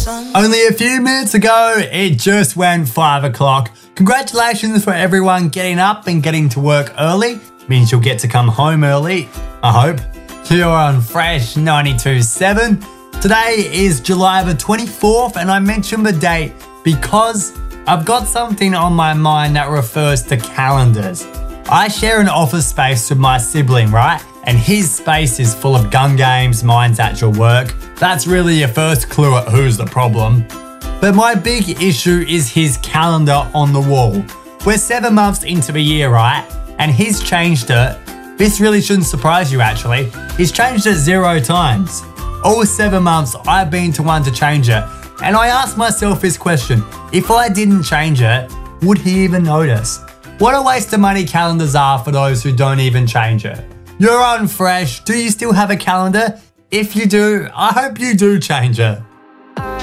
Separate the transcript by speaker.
Speaker 1: Only a few minutes ago, it just went 5 o'clock. Congratulations for everyone getting up and getting to work early. Means you'll get to come home early, I hope. You're on Fresh 92.7. Today is July the 24th, and I mentioned the date because I've got something on my mind that refers to calendars. I share an office space with my sibling, right? And his space is full of gun games, mine's actual work. That's really your first clue at who's the problem. But my big issue is his calendar on the wall. We're 7 months into the year, right? And he's changed it. This really shouldn't surprise you, actually. He's changed it 0 times. All 7 months, I've been the one to change it. And I asked myself this question: if I didn't change it, would he even notice? What a waste of money calendars are for those who don't even change it. You're on Fresh. Do you still have a calendar? If you do, I hope you do change it.